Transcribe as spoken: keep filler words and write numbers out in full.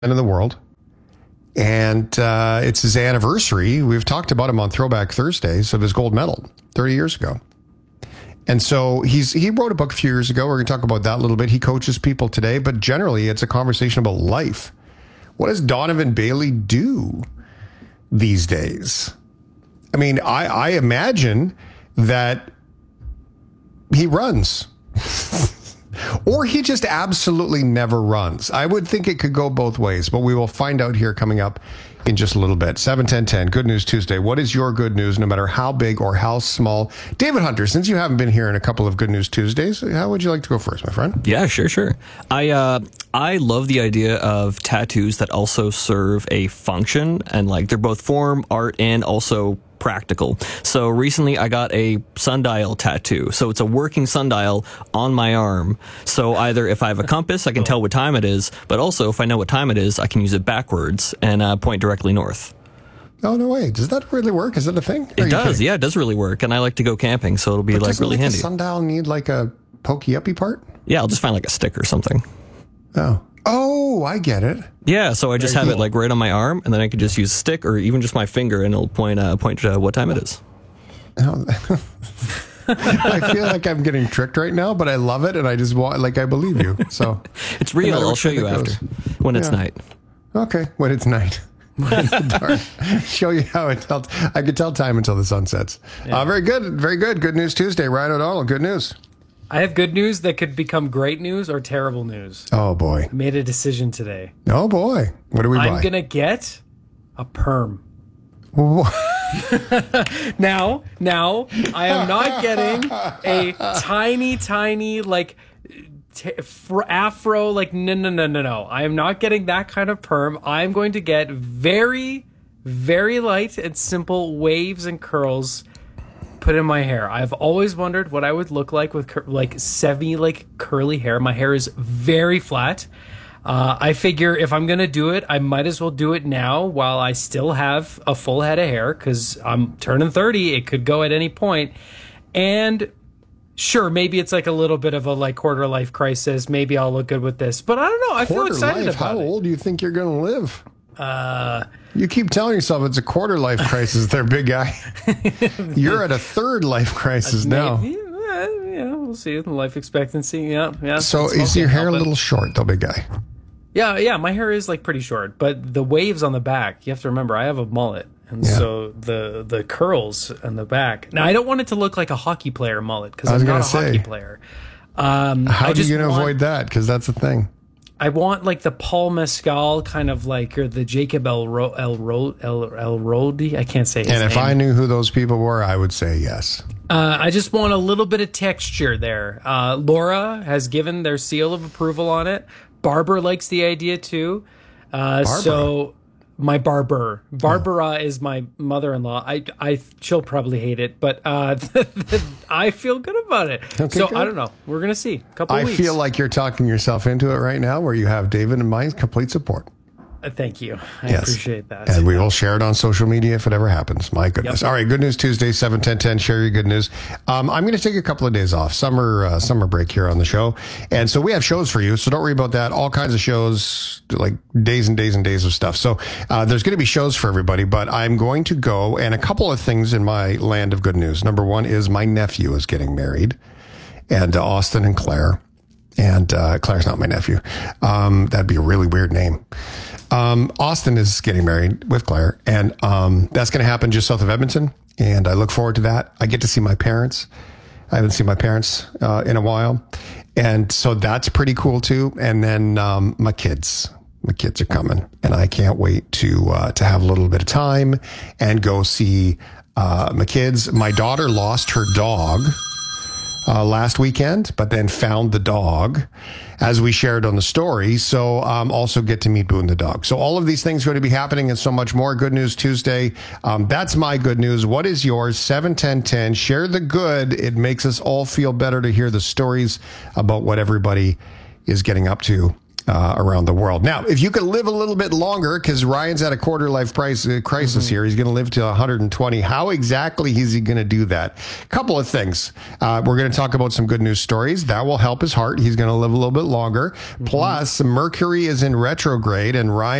in the world. And uh, it's his anniversary. We've talked about him on Throwback Thursdays of his gold medal thirty years ago. And so he's he wrote a book a few years ago. We're going to talk about that a little bit. He coaches people today, but generally it's a conversation about life. What does Donovan Bailey do these days? I mean, I, I imagine that he runs. Or he just absolutely never runs. I would think it could go both ways, but we will find out here coming up in just a little bit. seven ten ten, Good News Tuesday. What is your good news, no matter how big or how small? David Hunter, since you haven't been here in a couple of Good News Tuesdays, how would you like to go first, my friend? Yeah, sure, sure. I uh, I love the idea of tattoos that also serve a function, and like they're both form, art, and also practical. So recently I got a sundial tattoo. So it's a working sundial on my arm. So either if I have a compass, I can tell what time it is, but also if I know what time it is, I can use it backwards and uh, point directly north. Oh, no way. Does that really work? Is that a thing? It does. Kidding? Yeah, it does really work. And I like to go camping, so it'll be but like really like handy. Does a sundial need like a pokey-uppy part? Yeah, I'll just find like a stick or something. Oh. Oh, I get it. Yeah, so I just Very have cool. it like right on my arm, and then I could just use a stick or even just my finger, and it'll point uh, point to what time it is. Oh. I feel like I'm getting tricked right now, but I love it, and I just want, like, I believe you. So it's real. I'll show you after when it's yeah. night. Okay, when it's night. When it's dark. Show you how it tells. I can tell time until the sun sets. Yeah. Uh, very good, very good. Good News Tuesday. Ryan O'Donnell, good news. I have good news that could become great news or terrible news. Oh, boy. I made a decision today. Oh, boy. What do we buy? I'm going to get a perm. now, now, I am not getting a tiny, tiny, like, t- afro, like, no, no, no, no, no. I am not getting that kind of perm. I'm going to get very, very light and simple waves and curls put in my hair. I've always wondered what I would look like with cur- like semi like curly hair. My hair is very flat. Uh, I figure if I'm gonna do it, I might as well do it now while I still have a full head of hair, because I'm turning thirty. It could go at any point. And sure, maybe it's like a little bit of a like quarter life crisis. Maybe I'll look good with this, but I don't know. I quarter feel excited life? about How it. How old do you think you're gonna live? Uh, you keep telling yourself it's a quarter life crisis there, big guy. You're at a third life crisis now. Maybe, uh, yeah, we'll see. Life expectancy, yeah. yeah. So is your hair a little short, though, big guy? Yeah, yeah, my hair is like pretty short, but the waves on the back, you have to remember, I have a mullet. And yeah. so the the curls on the back. Now, I don't want it to look like a hockey player mullet, because I'm not a say, hockey player. Um, how I are you going to want, avoid that? Because that's the thing. I want like the Paul Mescal kind of like, or the Jacob El Ro, El Ro, El El Rodi. I can't say his And if name. I knew who those people were, I would say yes. Uh, I just want a little bit of texture there. Uh, Laura has given their seal of approval on it. Barbara likes the idea too. Uh, so my barber, Barbara oh. is my mother-in-law. I, I, she'll probably hate it, but uh, I feel good about it. Okay, so good. I don't know. We're gonna see. A couple I weeks. feel like you're talking yourself into it right now, where you have David and my complete support. Uh, thank you. I yes. appreciate that. And we will share it on social media if it ever happens. My goodness. Yep. All right. Good News Tuesday, seven ten ten. Share your good news. Um, I'm going to take a couple of days off. Summer uh, summer break here on the show. And so we have shows for you. So don't worry about that. All kinds of shows, like days and days and days of stuff. So uh, there's going to be shows for everybody. But I'm going to go, and a couple of things in my land of good news. Number one is my nephew is getting married. And uh, Austin and Claire. And uh, Claire's not my nephew. Um, that'd be a really weird name. Um, Austin is getting married with Claire, and um, that's going to happen just south of Edmonton, and I look forward to that. I get to see my parents. I haven't seen my parents uh, in a while, and so that's pretty cool too. And then um, my kids, my kids are coming, and I can't wait to uh, to have a little bit of time and go see uh, my kids. My daughter lost her dog Uh, last weekend, but then found the dog, as we shared on the story. So um, also get to meet Boone the dog. So all of these things are going to be happening and so much more. Good News Tuesday. Um, that's my good news. What is yours? seven ten ten. Share the good. It makes us all feel better to hear the stories about what everybody is getting up to uh, around the world. Now, if you could live a little bit longer, because Ryan's at a quarter life price, uh, crisis mm-hmm. here, he's going to live to one hundred twenty. How exactly is he going to do that? A couple of things. Uh, we're going to talk about some good news stories. That will help his heart. He's going to live a little bit longer. Mm-hmm. Plus, Mercury is in retrograde, and Ryan